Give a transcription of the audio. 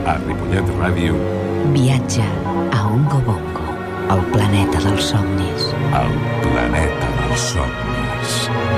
A Ripollet Ràdio, Viatge a Ongo Bongo, el planeta dels somnis. el planeta dels somnis.